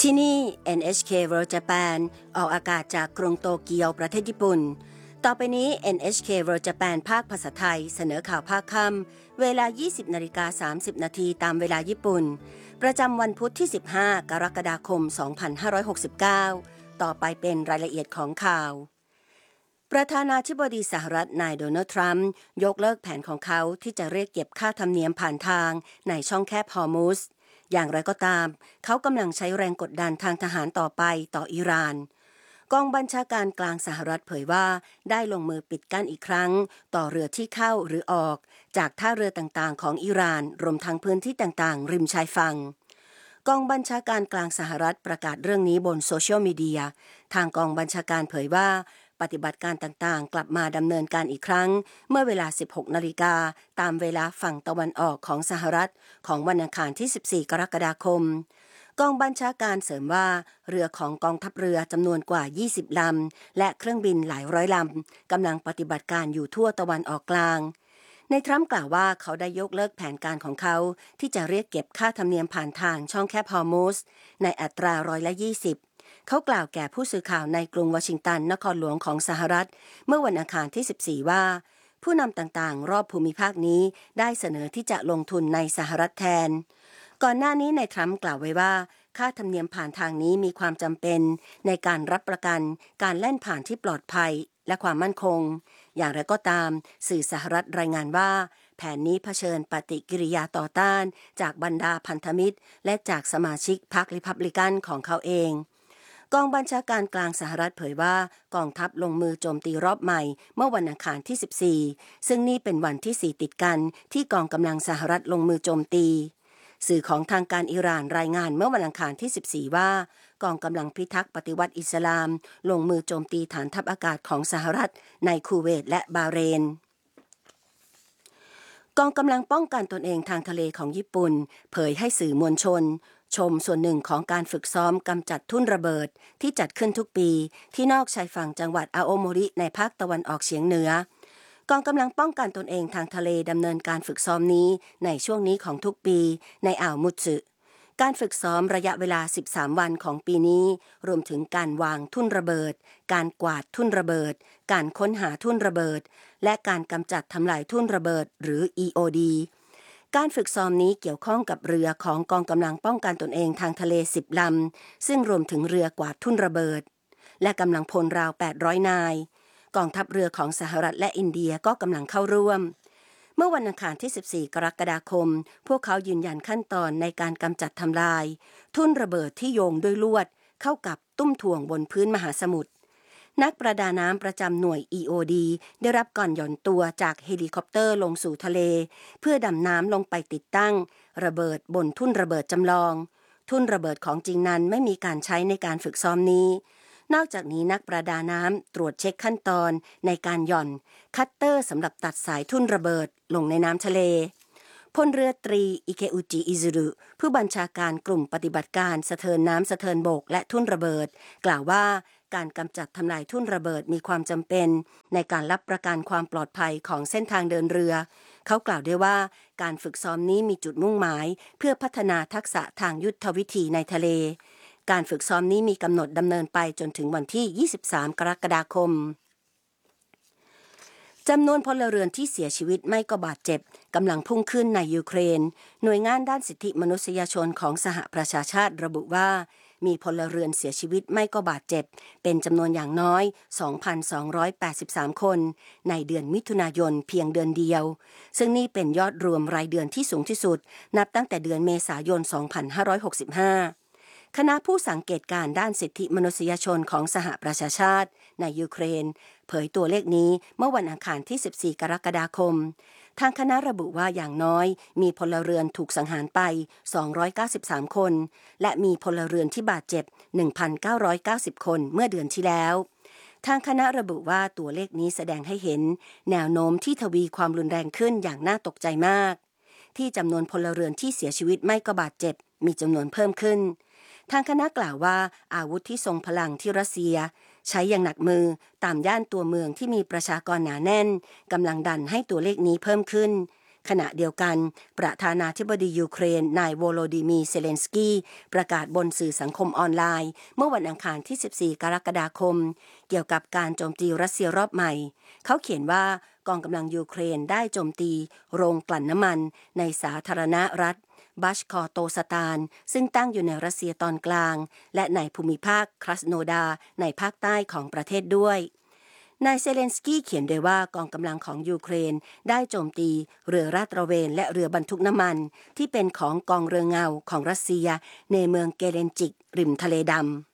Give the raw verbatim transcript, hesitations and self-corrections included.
ที่นี่ เอ็น เอช เค World Japan ออกอากาศจากกรุงโตเกียวประเทศญี่ปุ่นต่อไปนี้ เอ็น เอช เค World Japan ภาคภาษาไทยเสนอข่าวภาคค่ำเวลา ยี่สิบนาฬิกาสามสิบนาทีตามเวลาญี่ปุ่นประจำวันพุธที่สิบห้ากรกฎาคมสองพันห้าร้อยหกสิบเก้าต่อไปเป็นรายละเอียดของข่าวประธานาธิบดีสหรัฐนายโดนัลด์ทรัมป์ยกเลิกแผนของเขาที่จะเรียกเก็บค่าธรรมเนียมผ่านทางในช่องแคบฮอร์มุซอย่างไรก็ตามเขากำลังใช้แรงกดดันทางทหารต่อไปต่ออิหร่านกองบัญชาการกลางสหรัฐเผยว่าได้ลงมือปิดกั้นอีกครั้งต่อเรือที่เข้าหรือออกจากท่าเรือต่างๆของอิหร่านรวมทั้งพื้นที่ต่างๆริมชายฝั่งกองบัญชาการกลางสหรัฐประกาศเรื่องนี้บนโซเชียลมีเดียทางกองบัญชาการเผยว่าปฏิบัติการต่างๆกลับมาดำเนินการอีกครั้งเมื่อเวลา สิบหกนาฬิกาตามเวลาฝั่งตะวันออกของสหรัฐของวันอังคารที่สิบสี่กรกฎาคมกองบัญชาการเสริมว่าเรือของกองทัพเรือจำนวนกว่ายี่สิบลำและเครื่องบินหลายร้อยลำกำลังปฏิบัติการอยู่ทั่วตะวันออกกลางในทรัมป์กล่าวว่าเขาได้ยกเลิกแผนการของเขาที่จะเรียกเก็บค่าธรรมเนียมผ่านทางช่องแคบฮอร์มุซในอัตราร้อยละยี่สิบเขากล่าวแก่ผู้สื่อข่าวในกรุงวอชิงตันนครหลวงของสหรัฐเมื่อวันอังคารที่สิบสี่ว่าผู้นำต่างๆรอบภูมิภาคนี้ได้เสนอที่จะลงทุนในสหรัฐแทนก่อนหน้านี้นายทรัมป์กล่าวไว้ว่าค่าธรรมเนียมผ่านทางนี้มีความจำเป็นในการรับประกันการแล่นผ่านที่ปลอดภัยและความมั่นคงอย่างไรก็ตามสื่อสหรัฐรายงานว่าแผนนี้เผชิญปฏิกิริยาต่อต้านจากบรรดาพันธมิตรและจากสมาชิกพรรคริพับลิกันของเขาเองกองบัญชาการกลางสหรัฐเผยว่ากองทัพลงมือโจมตีรอบใหม่เมื่อวันอังคารที่สิบสี่ซึ่งนี่เป็นวันที่สี่ติดกันที่กองกำลังสหรัฐลงมือโจมตีสื่อของทางการอิหร่านรายงานเมื่อวันอังคารที่สิบสี่ว่ากองกำลังพิทักษ์ปฏิวัติอิสลามลงมือโจมตีฐานทัพอากาศของสหรัฐในคูเวตและบาห์เรนกองกำลังป้องกันตนเองทางทะเลของญี่ปุ่นเผยให้สื่อมวลชนชมส่วนหนึ่งของการฝึกซ้อมกำจัดทุ่นระเบิดที่จัดขึ้นทุกปีที่นอกชายฝั่งจังหวัดอาโอโมริในภาคตะวันออกเฉียงเหนือกองกำลังป้องกันตนเองทางทะเลดำเนินการฝึกซ้อมนี้ในช่วงนี้ของทุกปีในอ่าวมุตสึการฝึกซ้อมระยะเวลาสิบสามวันของปีนี้รวมถึงการวางทุ่นระเบิดการกวาดทุ่นระเบิดการค้นหาทุ่นระเบิดและการกำจัดทำลายทุ่นระเบิดหรือ อี โอ ดี การฝึกซ้อมนี้เกี่ยวข้องกับเรือของกองกำลังป้องกันตนเองทางทะเลสิบลำซึ่งรวมถึงเรือกวาดทุ่นระเบิดและกำลังพลราวแปดร้อยนายกองทัพเรือของสหรัฐและอินเดียก็กำลังเข้าร่วมเมื่อวันอังคารที่สิบสี่กรกฎาคมพวกเขายืนยันขั้นตอนในการกำจัดทำลายทุ่นระเบิดที่โยงด้วยลวดเข้ากับตุ้มถ่วงบนพื้นมหาสมุทรนักประดาน้ำประจำหน่วย อี โอ ดี ได้รับก่อนหย่อนตัวจากเฮลิคอปเตอร์ลงสู่ทะเลเพื่อดำน้ำลงไปติดตั้งระเบิดบนทุ่นระเบิดจำลองทุ่นระเบิดของจริงนั้นไม่มีการใช้ในการฝึกซ้อมนี้นอกจากนี้นักประดาน้ำตรวจเช็คขั้นตอนในการหย่อนคัตเตอร์สำหรับตัดสายทุ่นระเบิดลงในน้ำทะเลพลเรือตรีอิเคอุจิอิซุรุผู้บัญชาการกลุ่มปฏิบัติการสะเทินน้ำสะเทินบกและทุ่นระเบิดกล่าวว่าการกำจัดทำลายทุ่นระเบิดมีความจำเป็นในการรับประกันความปลอดภัยของเส้นทางเดินเรือเขากล่าวด้วยว่าการฝึกซ้อมนี้มีจุดมุ่งหมายเพื่อพัฒนาทักษะทางยุทธวิธีในทะเลการฝึกซ้อมนี้มีกำหนดดำเนินไปจนถึงวันที่ยี่สิบสามกรกฎาคมจำนวนพลเรือนที่เสียชีวิตไม่ก็บาดเจ็บกำลังพุ่งขึ้นในยูเครนหน่วยงานด้านสิทธิมนุษยชนของสหประชาชาติระบุว่ามีพลเรือนเสียชีวิตไม่ก็บาดเจ็บเป็นจำนวนอย่างน้อย สองพันสองร้อยแปดสิบสาม คนในเดือนมิถุนายนเพียงเดือนเดียวซึ่งนี่เป็นยอดรวมรายเดือนที่สูงที่สุดนับตั้งแต่เดือนเมษายน สองพันห้าร้อยหกสิบห้าคณะผู้สังเกตการด้านสิทธิมนุษยชนของสหประชาชาติในยูเครนเผยตัวเลขนี้เมื่อวันอังคารที่สิบสี่กรกฎาคมทางคณะระบุว่าอย่างน้อยมีพลเรือนถูกสังหารไปสองร้อยเก้าสิบสามคนและมีพลเรือนที่บาดเจ็บ หนึ่งพันเก้าร้อยเก้าสิบ คนเมื่อเดือนที่แล้วทางคณะระบุว่าตัวเลขนี้แสดงให้เห็นแนวโน้มที่ทวีความรุนแรงขึ้นอย่างน่าตกใจมากที่จำนวนพลเรือนที่เสียชีวิตไม่ก็บาดเจ็บมีจำนวนเพิ่มขึ้นทางคณะกล่าวว่าอาวุธที่ทรงพลังที่รัสเซียใช้อย่างหนักมือตามย่านตัวเมืองที่มีประชากรหนาแน่นกำลังดันให้ตัวเลขนี้เพิ่มขึ้นขณะเดียวกันประธานาธิบดียูเครนนายโวโลดิมีร์เซเลนสกี้ประกาศบนสื่อสังคมออนไลน์เมื่อวันอังคารที่สิบสี่กรกฎาคมเกี่ยวกับการโจมตีรัสเซียรอบใหม่เขาเขียนว่ากองกำลังยูเครนได้โจมตีโรงกลั่นน้ำมันในสาธารณรัฐบัชคอโตสตานซึ่งตั้งอยู่ในรัสเซียตอนกลางและในภูมิภาคครัสโนดาในภาคใต้ของประเทศด้วยนายเซเลนสกี้เขียนด้วยว่ากองกำลังของยูเครนได้โจมตีเรือลาดตระเวนและเรือบรรทุกน้ำมันที่เป็นของกองเรือเงาของรัสเซียในเมืองเกเรนจิกริมทะเลดำ